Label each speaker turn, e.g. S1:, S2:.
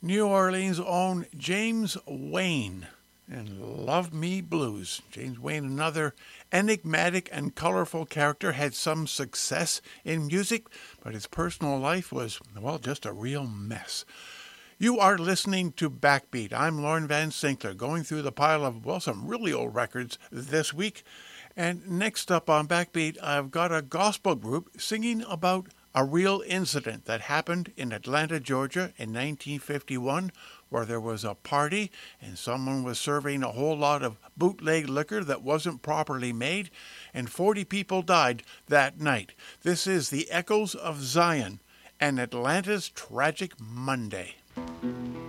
S1: New Orleans' own James Wayne and Love Me Blues. James Wayne, another enigmatic and colorful character, had some success in music, but his personal life was, well, just a real mess. You are listening to Backbeat. I'm Lauren Van Sinkler, going through the pile of, well, some really old records this week. And next up on Backbeat, I've got a gospel group singing about a real incident that happened in Atlanta, Georgia in 1951, where there was a party and someone was serving a whole lot of bootleg liquor that wasn't properly made, and 40 people died that night. This is the Echoes of Zion and Atlanta's Tragic Monday.